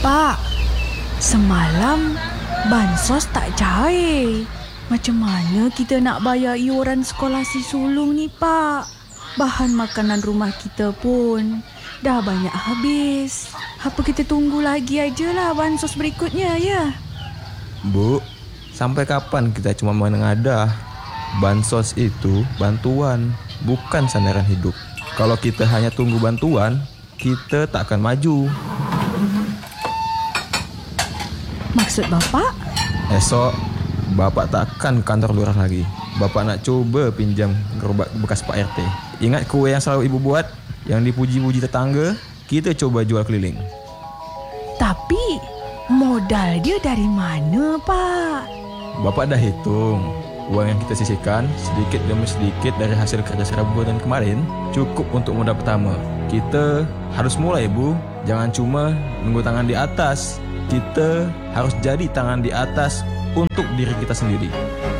Pak, semalam bansos tak cair. Macam mana kita nak bayar iuran sekolah si sulung ni, Pak? Bahan makanan rumah kita pun dah banyak habis. Apa kita tunggu lagi ajalah bansos berikutnya, ya? Bu, sampai kapan kita cuma menengadah? Bansos itu bantuan, bukan sandaran hidup. Kalau kita hanya tunggu bantuan, kita tak akan maju. Maksud Bapak? Esok, Bapak tak akan ke kantor lurah lagi. Bapak nak cuba pinjam gerobak bekas Pak RT. Ingat kue yang selalu Ibu buat? Yang dipuji-puji tetangga? Kita coba jual keliling. Tapi modal dia dari mana, Pak? Bapak dah hitung. Uang yang kita sisihkan sedikit demi sedikit dari hasil kerja secara bulan kemarin cukup untuk modal pertama. Kita harus mulai, Bu. Jangan cuma nunggu tangan di atas. Kita harus jadi tangan di atas untuk diri kita sendiri.